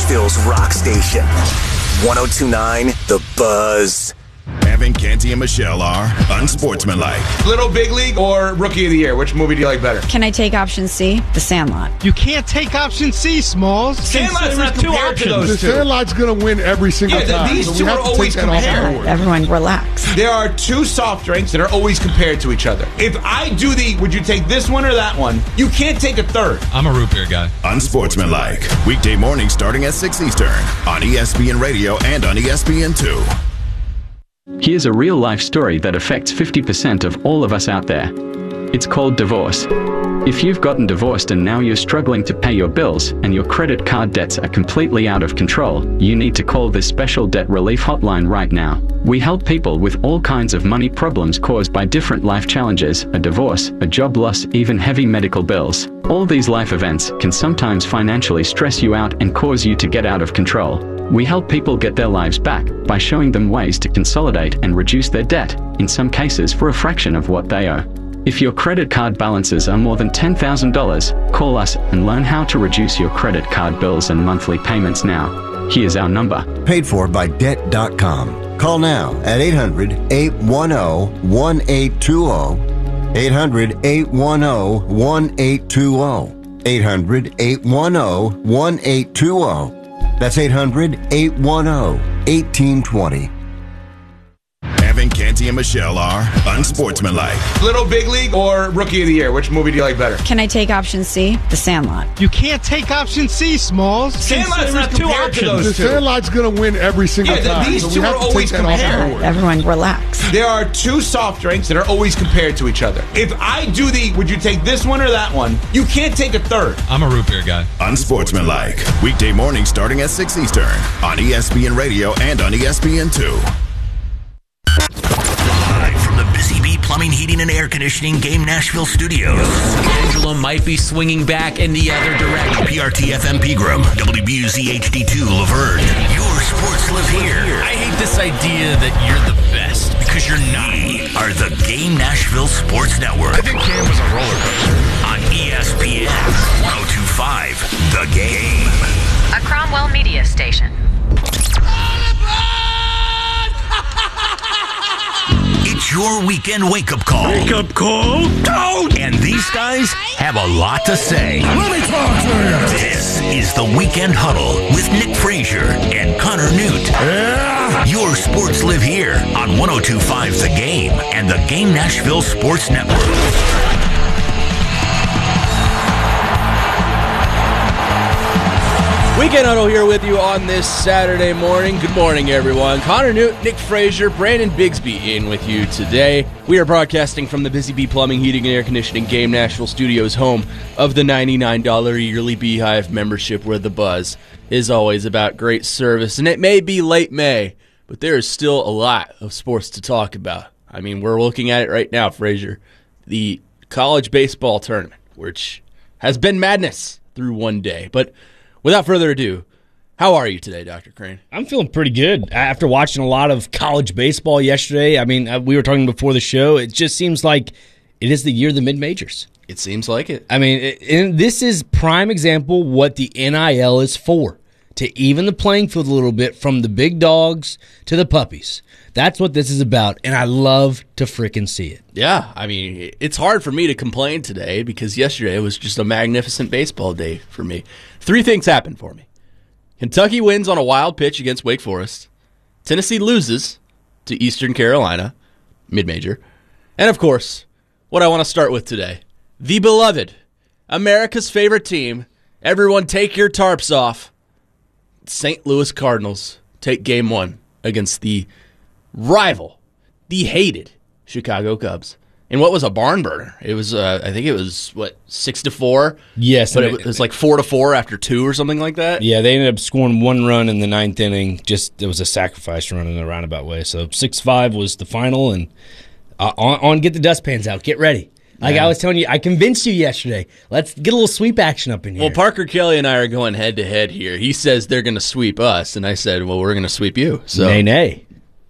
Nashville's rock station. 102.9 The Buzz. Evan, Canty, and Michelle are unsportsmanlike. Little Big League or Rookie of the Year? Which movie do you like better? Can I take option C? The Sandlot. You can't take option C, Smalls. Sandlot's not two options. The Sandlot's going to win every single time. These so two are always compared. Everyone relax. There are two soft drinks that are always compared to each other. If I do would you take this one or that one? You can't take a third. I'm a root beer guy. Unsportsmanlike. Weekday mornings starting at 6 Eastern on ESPN Radio and on ESPN2. Here's a real-life story that affects 50% of all of us out there. It's called divorce. If you've gotten divorced and now you're struggling to pay your bills and your credit card debts are completely out of control, you need to call this special debt relief hotline right now. We help people with all kinds of money problems caused by different life challenges, a divorce, a job loss, even heavy medical bills. All these life events can sometimes financially stress you out and cause you to get out of control. We help people get their lives back by showing them ways to consolidate and reduce their debt, in some cases for a fraction of what they owe. If your credit card balances are more than $10,000, call us and learn how to reduce your credit card bills and monthly payments now. Here's our number. Paid for by Debt.com. Call now at 800-810-1820. 800-810-1820. 800-810-1820. That's 800-810-1820. Evan, Canty, and Michelle are unsportsmanlike. Little Big League or Rookie of the Year? Which movie do you like better? Can I take option C? The Sandlot. You can't take option C, Smalls. Sandlot's not two options. The Sandlot's going to win every single time. These so two are always compared. Everyone relax. There are two soft drinks that are always compared to each other. If I do would you take this one or that one? You can't take a third. I'm a root beer guy. Unsportsmanlike. Weekday mornings starting at 6 Eastern on ESPN Radio and on ESPN2. Live from the Busy Bee Plumbing, Heating, and Air Conditioning Game Nashville studios. Angela might be swinging back in the other direction. PRT FM Pegram, WBUZ HD2 Laverne. Your sports live here. I hate this idea that you're the best because you're not. We are the Game Nashville Sports Network. I think Cam was a roller coaster. On ESPN 102.5 The Game. A Cromwell media station. It's your weekend wake-up call. Wake-up call? Don't! And these guys have a lot to say. Let me talk to you. This is the Weekend Huddle with Nick Frazier and Connor Newt. Yeah. Your sports live here on 102.5 The Game and the Game Nashville Sports Network. Weekend Huddle here with you on this Saturday morning. Good morning, everyone. Connor Newt, Nick Frazier, Brandon Bigsby in with you today. We are broadcasting from the Busy Bee Plumbing, Heating, and Air Conditioning Game Nashville Studios, home of the $99 yearly Beehive membership, where the buzz is always about great service. And it may be late May, but there is still a lot of sports to talk about. I mean, we're looking at it right now, Frazier. The college baseball tournament, which has been madness through one day. But without further ado, how are you today, Dr. Crane? I'm feeling pretty good. After watching a lot of college baseball yesterday, I mean, we were talking before the show, it just seems like it is the year of the mid-majors. It seems like it. I mean, and this is prime example what the NIL is for, to even the playing field a little bit from the big dogs to the puppies. That's what this is about, and I love to frickin' see it. Yeah, I mean, it's hard for me to complain today because yesterday was just a magnificent baseball day for me. 3 things happened for me. Kentucky wins on a wild pitch against Wake Forest. Tennessee loses to Eastern Carolina, mid-major. And, of course, what I want to start with today, the beloved, America's favorite team, everyone take your tarps off, St. Louis Cardinals take Game 1 against the rival, the hated Chicago Cubs. And what was a barn burner? It was, I think it was, 6-4? Yes. But it was like 4-4 after 2 or something like that? Yeah, they ended up scoring 1 run in the 9th inning. It was a sacrifice run in a roundabout way. So 6-5 was the final, and on get the dustpans out. Get ready. Like I was telling you, I convinced you yesterday. Let's get a little sweep action up in here. Well, Parker Kelly and I are going head-to-head here. He says they're going to sweep us, and I said, well, we're going to sweep you. So nay.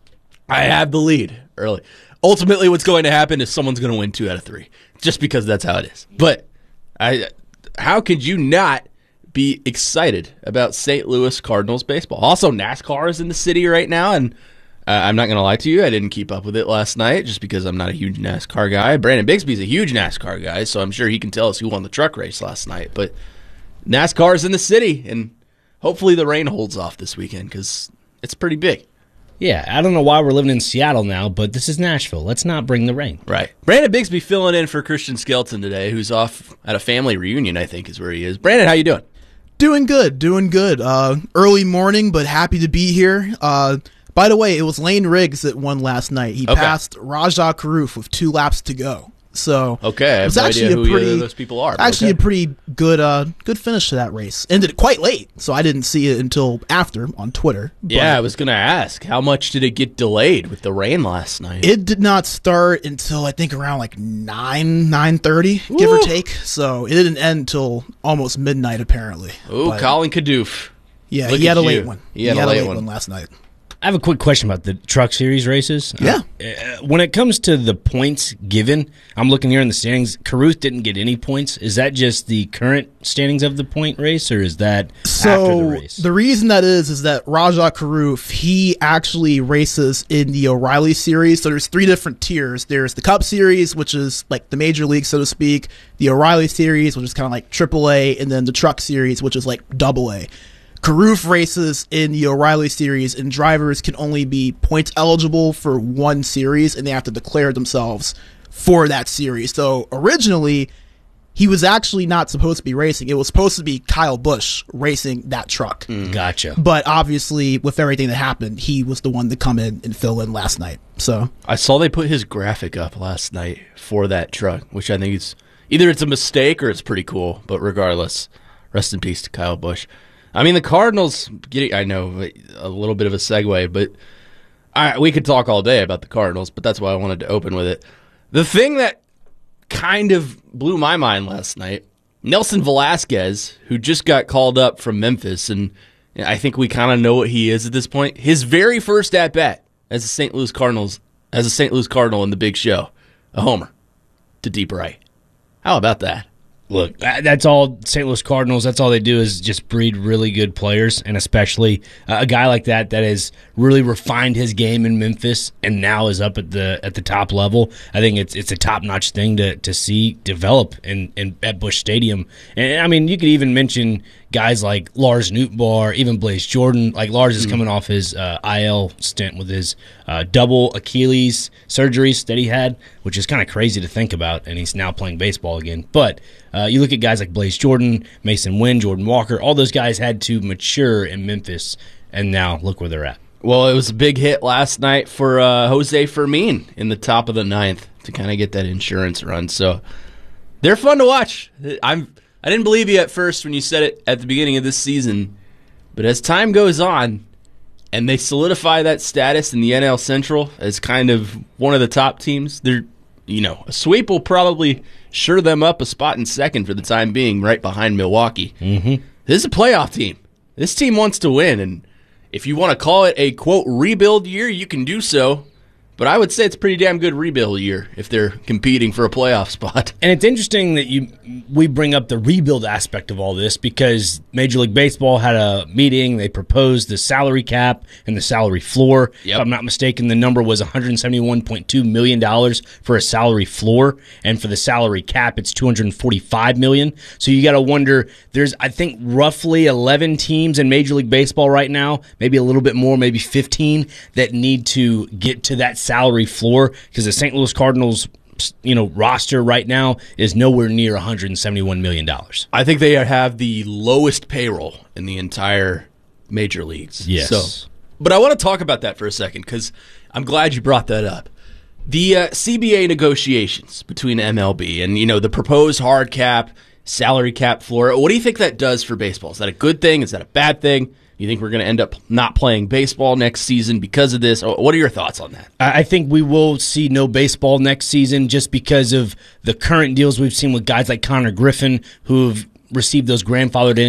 I have the lead early. Ultimately, what's going to happen is someone's going to win 2 out of 3, just because that's how it is. But how could you not be excited about St. Louis Cardinals baseball. Also, NASCAR is in the city right now, and I'm not going to lie to you, I didn't keep up with it last night just because I'm not a huge NASCAR guy. Brandon Bixby's a huge NASCAR guy, so I'm sure he can tell us who won the truck race last night. But NASCAR is in the city, and hopefully the rain holds off this weekend because it's pretty big. Yeah, I don't know why we're living in Seattle now, but this is Nashville. Let's not bring the rain. Right. Brandon Bixby filling in for Christian Skelton today, who's off at a family reunion, I think is where he is. Brandon, how you doing? Doing good. Early morning, but happy to be here. By the way, it was Lane Riggs that won last night. He passed Rajah Karuf with 2 laps to go. So okay, I have no idea who either of those people are. Actually, a pretty good finish to that race. Ended quite late, so I didn't see it until after on Twitter. Yeah, I was going to ask, how much did it get delayed with the rain last night? It did not start until I think around like 9:30, give or take. So it didn't end until almost midnight, apparently. Oh, Colin Kadoof. Yeah, he had a late one. He had a late one last night. I have a quick question about the Truck Series races. Yeah. When it comes to the points given, I'm looking here in the standings. Caruth didn't get any points. Is that just the current standings of the point race, or is that after the race? The reason that is that Rajah Caruth, he actually races in the O'Reilly Series. So there's 3 different tiers. There's the Cup Series, which is like the major league, so to speak. The O'Reilly Series, which is kind of like AAA, and then the Truck Series, which is like AA. Caruth races in the O'Reilly Series, and drivers can only be points eligible for 1 series, and they have to declare themselves for that series. So originally, he was actually not supposed to be racing. It was supposed to be Kyle Busch racing that truck. Gotcha. But obviously, with everything that happened, he was the one to come in and fill in last night. So I saw they put his graphic up last night for that truck, which I think is either it's a mistake or it's pretty cool. But regardless, rest in peace to Kyle Busch. I mean, the Cardinals, I know, a little bit of a segue, but we could talk all day about the Cardinals, but that's why I wanted to open with it. The thing that kind of blew my mind last night, Nelson Velasquez, who just got called up from Memphis, and I think we kind of know what he is at this point, his very first at-bat as a St. Louis Cardinal in the big show, a homer to deep right. How about that? Look, that's all St. Louis Cardinals. That's all they do is just breed really good players, and especially a guy like that has really refined his game in Memphis and now is up at the top level. I think it's a top-notch thing to see develop at Busch Stadium. And I mean, you could even mention guys like Lars Nootbaar, even Blaze Jordan. Like Lars is coming off his IL stint with his double Achilles surgeries that he had, which is kind of crazy to think about, and he's now playing baseball again. But you look at guys like Blaze Jordan, Mason Wynn, Jordan Walker, all those guys had to mature in Memphis, and now look where they're at. Well, it was a big hit last night for Jose Fermin in the top of the 9th to kind of get that insurance run. So they're fun to watch. I didn't believe you at first when you said it at the beginning of this season, but as time goes on and they solidify that status in the NL Central as kind of one of the top teams, a sweep will probably sure them up a spot in second for the time being, right behind Milwaukee. Mm-hmm. This is a playoff team. This team wants to win, and if you want to call it a, quote, rebuild year, you can do so. But I would say it's a pretty damn good rebuild year if they're competing for a playoff spot. And it's interesting that we bring up the rebuild aspect of all this because Major League Baseball had a meeting. They proposed the salary cap and the salary floor. Yep. If I'm not mistaken, the number was $171.2 million for a salary floor. And for the salary cap, it's $245 million. So you got to wonder, there's, I think, roughly 11 teams in Major League Baseball right now, maybe a little bit more, maybe 15, that need to get to that salary floor because the St. Louis Cardinals roster right now is nowhere near $171 million. I think they have the lowest payroll in the entire major leagues. Yes. But I want to talk about that for a second because I'm glad you brought that up. The CBA negotiations between MLB and the proposed hard cap, salary cap floor, what do you think that does for baseball? Is that a good thing? Is that a bad thing? You think we're going to end up not playing baseball next season because of this? What are your thoughts on that? I think we will see no baseball next season just because of the current deals we've seen with guys like Connor Griffin who've received those grandfathered in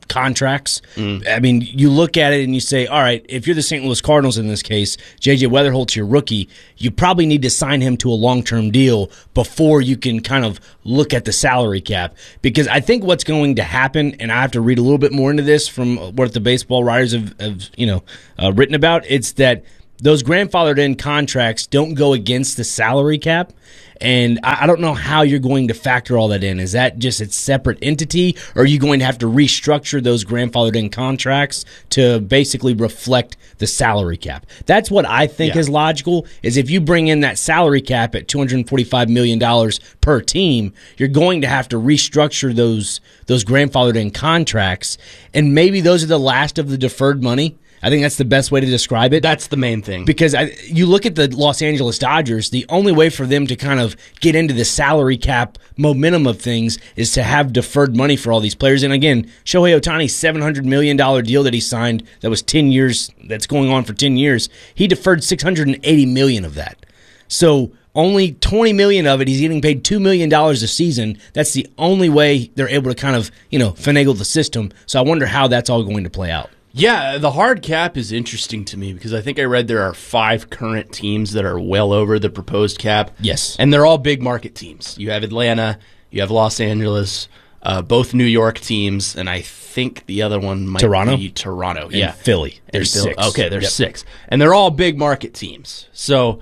contracts. I mean, you look at it and you say, all right, if you're the St. Louis Cardinals in this case, J.J. Weatherholt's your rookie, you probably need to sign him to a long-term deal before you can kind of look at the salary cap. Because I think what's going to happen, and I have to read a little bit more into this from what the baseball writers have written about, it's that those grandfathered in contracts don't go against the salary cap. And I don't know how you're going to factor all that in. Is that just a separate entity, or are you going to have to restructure those grandfathered in contracts to basically reflect the salary cap? That's what I think is logical, is if you bring in that salary cap at $245 million per team, you're going to have to restructure those grandfathered in contracts, and maybe those are the last of the deferred money. I think that's the best way to describe it. That's the main thing. Because you look at the Los Angeles Dodgers, the only way for them to kind of get into the salary cap momentum of things is to have deferred money for all these players. And again, Shohei Ohtani's $700 million deal that he signed that was 10 years, that's going on for 10 years, he deferred $680 million of that. So only $20 million of it, he's getting paid $2 million a season. That's the only way they're able to kind of, finagle the system. So I wonder how that's all going to play out. Yeah, the hard cap is interesting to me because I think I read there are 5 current teams that are well over the proposed cap. Yes. And they're all big market teams. You have Atlanta, you have Los Angeles, both New York teams, and I think the other one might be Toronto. And Philly. There's 6. Okay, there's 6. And they're all big market teams. So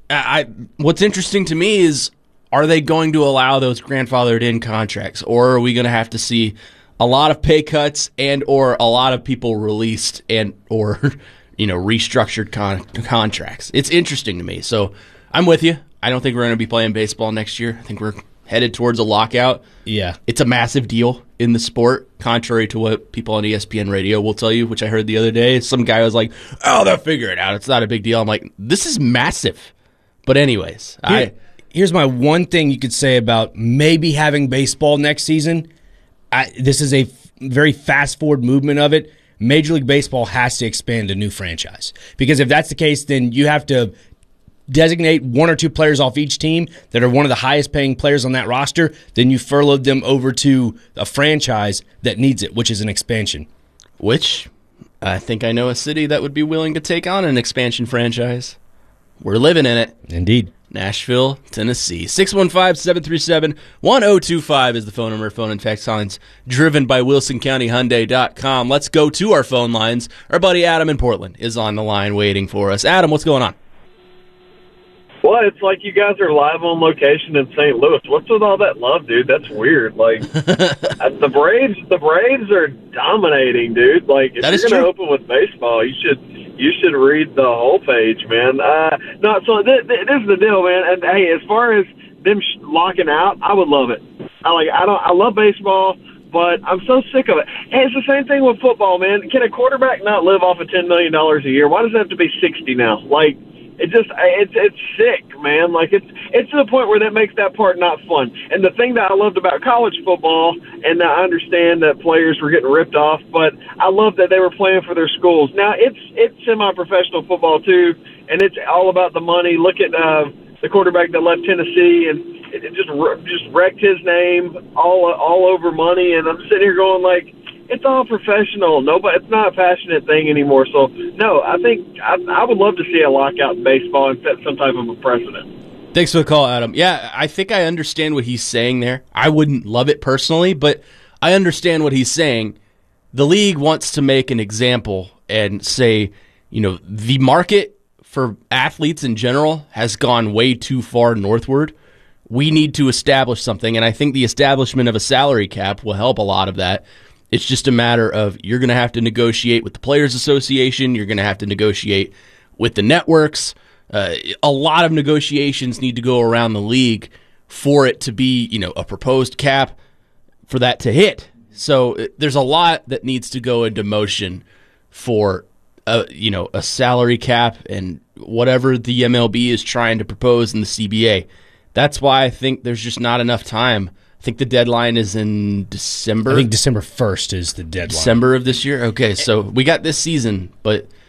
what's interesting to me is, are they going to allow those grandfathered in contracts, or are we going to have to see a lot of pay cuts and or a lot of people released and or restructured contracts? It's interesting to me. So I'm with you. I don't think we're going to be playing baseball next year. I think we're headed towards a lockout. Yeah. It's a massive deal in the sport, contrary to what people on ESPN radio will tell you, which I heard the other day. Some guy was like, oh, they'll figure it out. It's not a big deal. I'm like, this is massive. But anyways, here's my one thing you could say about maybe having baseball next season. This is a very fast-forward movement of it. Major League Baseball has to expand a new franchise. Because if that's the case, then you have to designate 1 or 2 players off each team that are one of the highest-paying players on that roster. Then you furloughed them over to a franchise that needs it, which is an expansion. Which I think I know a city that would be willing to take on an expansion franchise. We're living in it. Indeed. Nashville, Tennessee. 615-737-1025 is the phone number. Phone and text lines driven by WilsonCountyHyundai.com. Let's go to our phone lines. Our buddy Adam in Portland is on the line waiting for us. Adam, what's going on? Well, it's like you guys are live on location in St. Louis. What's with all that love, dude? That's weird. Like, the Braves are dominating, dude. Like, if you're going to open with baseball, you should read the whole page, man. So this is the deal, man. And hey, as far as them locking out, I would love it. I love baseball, but I'm so sick of it. Hey, it's the same thing with football, man. Can a quarterback not live off of $10 million a year? Why does it have to be 60 now? Like, it's sick, man. Like, it's to the point where that makes that part not fun. And the thing that I loved about college football, and I understand that players were getting ripped off, but I love that they were playing for their schools. Now it's semi-professional football too, and it's all about the money. Look at the quarterback that left Tennessee, and it just wrecked his name all over money. And I'm sitting here going like, it's all professional. It's not a passionate thing anymore. So, no, I think I would love to see a lockout in baseball and set some type of a precedent. Thanks for the call, Adam. Yeah, I think I understand what he's saying there. I wouldn't love it personally, but I understand what he's saying. The league wants to make an example and say, the market for athletes in general has gone way too far northward. We need to establish something, and I think the establishment of a salary cap will help a lot of that. It's just a matter of you're going to have to negotiate with the Players Association. You're going to have to negotiate with the networks. A lot of negotiations need to go around the league for it to be, a proposed cap for that to hit. So there's a lot that needs to go into motion for, a salary cap and whatever the MLB is trying to propose in the CBA. That's why I think there's just not enough time. I think the deadline is in December. I think December 1st is the deadline. December of this year? Okay, so we got this season, but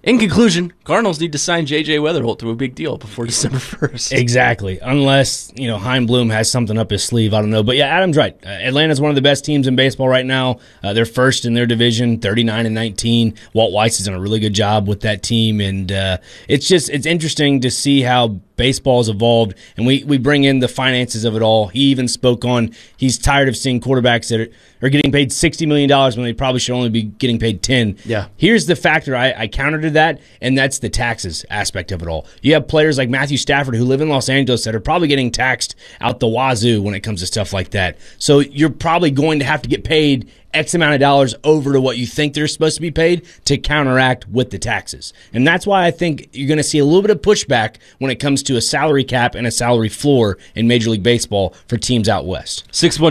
In conclusion, Cardinals need to sign J.J. Weatherholt to a big deal before December 1st. Exactly. Unless, Chaim Bloom has something up his sleeve. I don't know. But yeah, Adam's right. Atlanta's one of the best teams in baseball right now. They're first in their division, 39-19. Walt Weiss has done a really good job with that team. And it's interesting to see how baseball has evolved, and we bring in the finances of it all. He even spoke on he's tired of seeing quarterbacks that are getting paid $60 million when they probably should only be getting paid $10. Yeah. Here's the factor I counter to that, and that's the taxes aspect of it all. You have players like Matthew Stafford who live in Los Angeles that are probably getting taxed out the wazoo when it comes to stuff like that. So you're probably going to have to get paid X amount of dollars over to what you think they're supposed to be paid to counteract with the taxes. And that's why I think you're going to see a little bit of pushback when it comes to a salary cap and a salary floor in Major League Baseball for teams out west.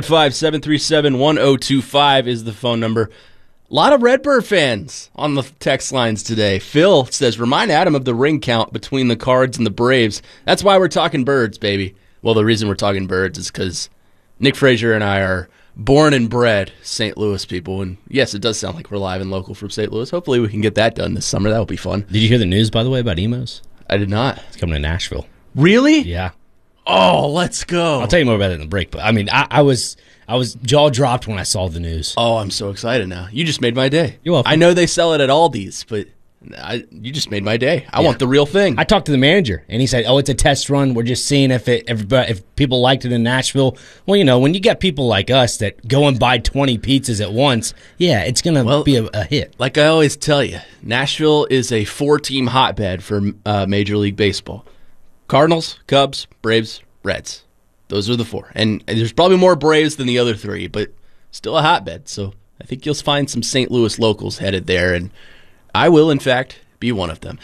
615-737-1025 is the phone number. A lot of Redbird fans on the text lines today. Phil says, remind Adam of the ring count between the Cards and the Braves. That's why we're talking birds, baby. Well, the reason we're talking birds is because Nick Frazier and I are born and bred St. Louis people, and yes, it does sound like we're live and local from St. Louis. Hopefully we can get that done this summer. That'll be fun. Did you hear the news, by the way, about Emos? I did not. It's coming to Nashville. Really? Yeah. Oh, let's go. I'll tell you more about it in the break, but I mean, I was jaw dropped when I saw the news. Oh, I'm so excited now. You just made my day. You're welcome. I know they sell it at Aldi's, but you just made my day. I want the real thing. I talked to the manager, and he said, "Oh, it's a test run. We're just seeing if people liked it in Nashville." Well, when you get people like us that go and buy 20 pizzas at once, yeah, it's going to be a hit. Like I always tell you, Nashville is a 4-team hotbed for Major League Baseball. Cardinals, Cubs, Braves, Reds. Those are the 4. And there's probably more Braves than the other 3, but still a hotbed. So I think you'll find some St. Louis locals headed there, and I will, in fact, be one of them.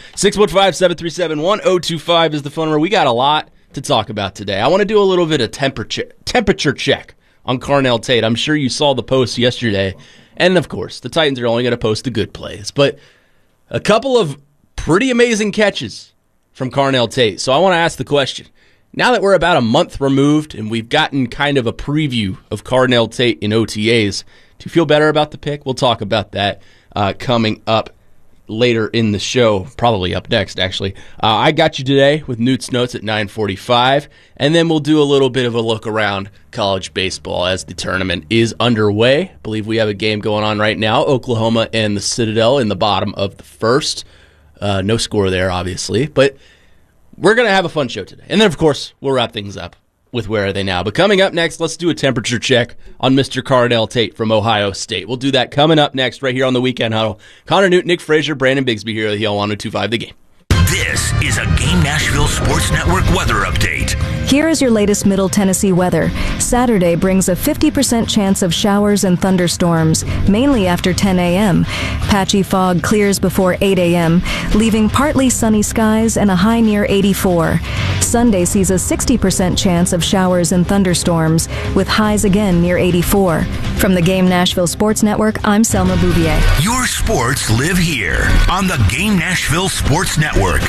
615-737-1025 is the phone number. We got a lot to talk about today. I want to do a little bit of temperature check on Carnell Tate. I'm sure you saw the post yesterday. And, of course, the Titans are only going to post the good plays. But a couple of pretty amazing catches from Carnell Tate. So I want to ask the question. Now that we're about a month removed and we've gotten kind of a preview of Carnell Tate in OTAs, do you feel better about the pick? We'll talk about that coming up later in the show, probably up next, actually. I got you today with Newt's Notes at 9:45, and then we'll do a little bit of a look around college baseball as the tournament is underway. I believe we have a game going on right now, Oklahoma and the Citadel in the bottom of the first. No score there, obviously, but we're going to have a fun show today. And then, of course, we'll wrap things up with Where Are They Now? But coming up next, let's do a temperature check on Mr. Carnell Tate from Ohio State. We'll do that coming up next right here on the Weekend Huddle. Connor Newton, Nick Frazier, Brandon Bigsby here at the L1025 The Game. This is a Game Nashville Sports Network weather update. Here is your latest Middle Tennessee weather. Saturday brings a 50% chance of showers and thunderstorms, mainly after 10 a.m. Patchy fog clears before 8 a.m., leaving partly sunny skies and a high near 84. Sunday sees a 60% chance of showers and thunderstorms, with highs again near 84. From the Game Nashville Sports Network, I'm Selma Bouvier. Your sports live here on the Game Nashville Sports Network.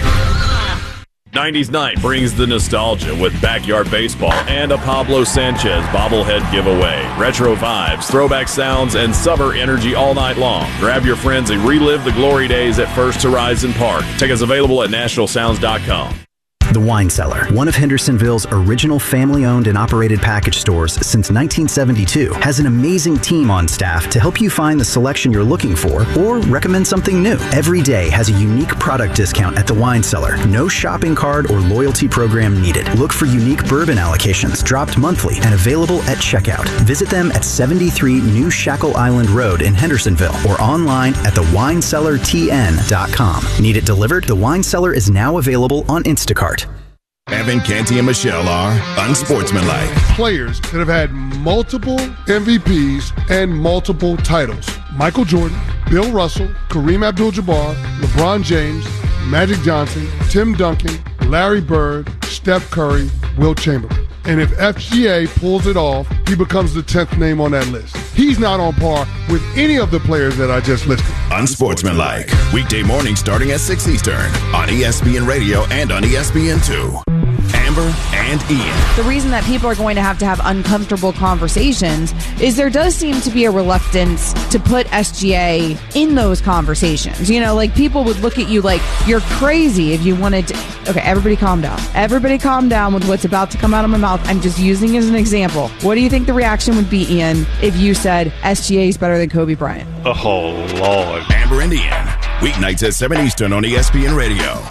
90s Night brings the nostalgia with backyard baseball and a Pablo Sanchez bobblehead giveaway. Retro vibes, throwback sounds, and summer energy all night long. Grab your friends and relive the glory days at First Horizon Park. Tickets available at nationalsounds.com. The Wine Cellar, one of Hendersonville's original family-owned and operated package stores since 1972, has an amazing team on staff to help you find the selection you're looking for or recommend something new. Every day has a unique product discount at The Wine Cellar. No shopping card or loyalty program needed. Look for unique bourbon allocations dropped monthly and available at checkout. Visit them at 73 New Shackle Island Road in Hendersonville or online at thewinecellartn.com. Need it delivered? The Wine Cellar is now available on Instacart. Evan Canty and Michelle are unsportsmanlike. Players that have had multiple MVPs and multiple titles. Michael Jordan, Bill Russell, Kareem Abdul-Jabbar, LeBron James, Magic Johnson, Tim Duncan, Larry Bird, Steph Curry, Wilt Chamberlain. And if FGA pulls it off, he becomes the 10th name on that list. He's not on par with any of the players that I just listed. Unsportsmanlike. Weekday morning starting at 6 Eastern on ESPN Radio and on ESPN2. Amber Amber and Ian. The reason that people are going to have uncomfortable conversations is there does seem to be a reluctance to put SGA in those conversations. You know, like people would look at you like you're crazy if you wanted to. Okay, everybody calm down. Everybody calm down with what's about to come out of my mouth. I'm just using as an example. What do you think the reaction would be, Ian, if you said SGA is better than Kobe Bryant? Oh, Lord. Amber and Ian. Weeknights at 7 Eastern on ESPN Radio.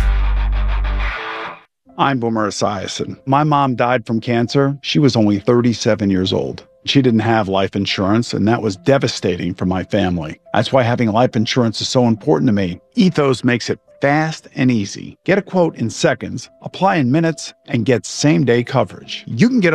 I'm Boomer Esiason. My mom died from cancer. She was only 37 years old. She didn't have life insurance, and that was devastating for my family. That's why having life insurance is so important to me. Ethos makes it fast and easy. Get a quote in seconds, apply in minutes, and get same-day coverage. You can get